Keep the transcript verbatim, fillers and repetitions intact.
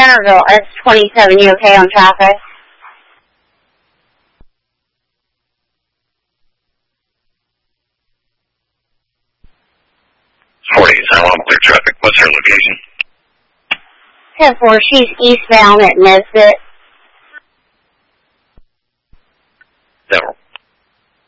Centerville, S twenty-seven, you okay on traffic? forty, so I'm clear traffic. What's her location? ten four, she's eastbound at Nesbitt. Several.